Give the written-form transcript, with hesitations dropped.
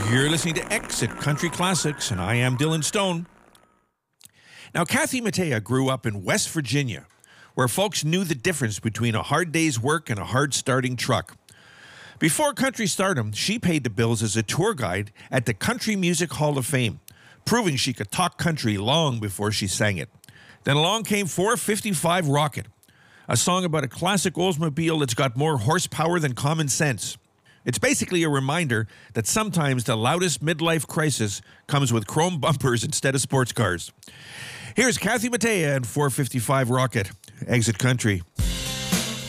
You're listening to Exit Country Classics, and I am Dylan Stone. Now, Kathy Mattea grew up in West Virginia, where folks knew the difference between a hard day's work and a hard-starting truck. Before country stardom, she paid the bills as a tour guide at the Country Music Hall of Fame, proving she could talk country long before she sang it. Then along came 455 Rocket, a song about a classic Oldsmobile that's got more horsepower than common sense. It's basically a reminder that sometimes the loudest midlife crisis comes with chrome bumpers instead of sports cars. Here's Kathy Mattea and 455 Rocket, Exit Country.